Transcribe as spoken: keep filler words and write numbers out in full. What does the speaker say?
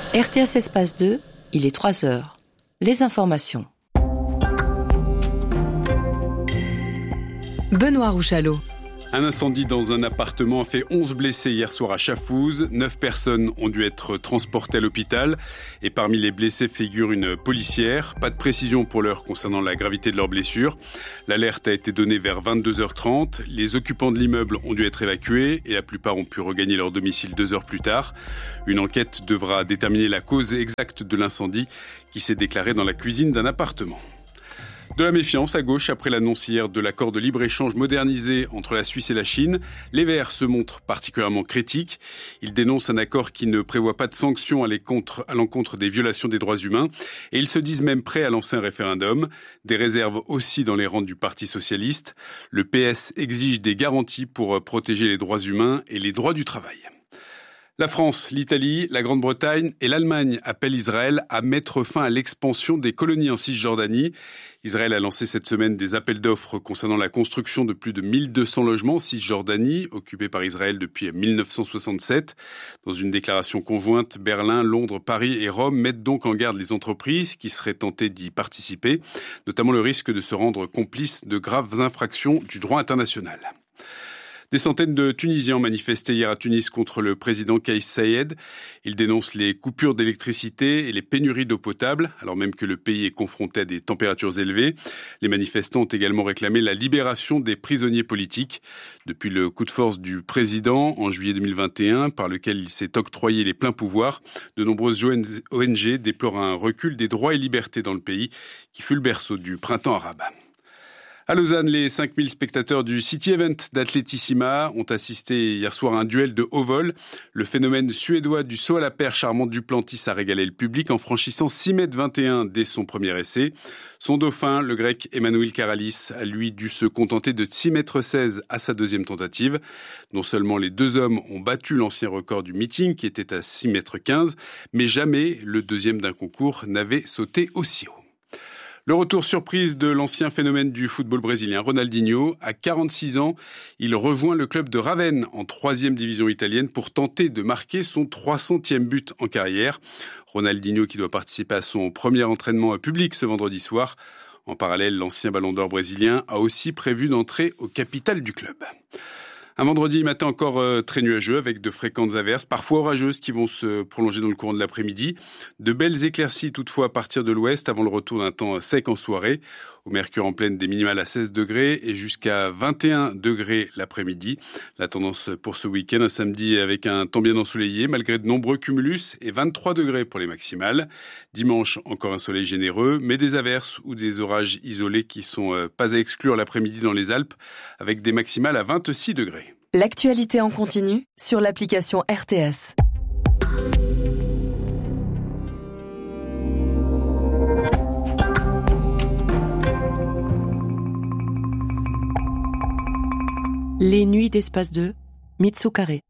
R T S Espace deux, il est trois heures. Les informations. Benoît Rouchalot. Un incendie dans un appartement a fait onze blessés hier soir à Chafouz. Neuf personnes ont dû être transportées à l'hôpital. Et parmi les blessés figure une policière. Pas de précision pour l'heure concernant la gravité de leurs blessures. L'alerte a été donnée vers vingt-deux heures trente. Les occupants de l'immeuble ont dû être évacués et la plupart ont pu regagner leur domicile deux heures plus tard. Une enquête devra déterminer la cause exacte de l'incendie qui s'est déclaré dans la cuisine d'un appartement. De la méfiance à gauche après l'annonce hier de l'accord de libre-échange modernisé entre la Suisse et la Chine. Les Verts se montrent particulièrement critiques. Ils dénoncent un accord qui ne prévoit pas de sanctions à l'encontre des violations des droits humains. Et ils se disent même prêts à lancer un référendum. Des réserves aussi dans les rangs du Parti socialiste. Le P S exige des garanties pour protéger les droits humains et les droits du travail. La France, l'Italie, la Grande-Bretagne et l'Allemagne appellent Israël à mettre fin à l'expansion des colonies en Cisjordanie. Israël a lancé cette semaine des appels d'offres concernant la construction de plus de mille deux cents logements en Cisjordanie, occupés par Israël depuis mille neuf cent soixante-sept. Dans une déclaration conjointe, Berlin, Londres, Paris et Rome mettent donc en garde les entreprises qui seraient tentées d'y participer, notamment le risque de se rendre complices de graves infractions du droit international. Des centaines de Tunisiens ont manifesté hier à Tunis contre le président Kais Saied. Ils dénoncent les coupures d'électricité et les pénuries d'eau potable, alors même que le pays est confronté à des températures élevées. Les manifestants ont également réclamé la libération des prisonniers politiques. Depuis le coup de force du président en juillet deux mille vingt et un, par lequel il s'est octroyé les pleins pouvoirs, de nombreuses O N G déplorent un recul des droits et libertés dans le pays, qui fut le berceau du printemps arabe. À Lausanne, les cinq mille spectateurs du City Event d'Atletissima ont assisté hier soir à un duel de haut vol. Le phénomène suédois du saut à la perche Armand Duplantis a régalé le public en franchissant six mètres vingt et un dès son premier essai. Son dauphin, le grec Emmanuel Karalis, a lui dû se contenter de six mètres seize à sa deuxième tentative. Non seulement les deux hommes ont battu l'ancien record du meeting qui était à six mètres quinze, mais jamais le deuxième d'un concours n'avait sauté aussi haut. Le retour surprise de l'ancien phénomène du football brésilien, Ronaldinho. À quarante-six ans, il rejoint le club de Ravenne en troisième division italienne pour tenter de marquer son trois centième but en carrière. Ronaldinho qui doit participer à son premier entraînement public ce vendredi soir. En parallèle, l'ancien ballon d'or brésilien a aussi prévu d'entrer au capital du club. Un vendredi matin encore euh, très nuageux avec de fréquentes averses, parfois orageuses qui vont se prolonger dans le courant de l'après-midi. De belles éclaircies toutefois à partir de l'ouest avant le retour d'un temps sec en soirée. Au mercure en pleine des minimales à seize degrés et jusqu'à vingt et un degrés l'après-midi. La tendance pour ce week-end, un samedi avec un temps bien ensoleillé malgré de nombreux cumulus et vingt-trois degrés pour les maximales. Dimanche, encore un soleil généreux, mais des averses ou des orages isolés qui sont euh, pas à exclure l'après-midi dans les Alpes avec des maximales à vingt-six degrés. L'actualité en continu sur l'application R T S. Les nuits d'Espace deux, Mitsu Carré.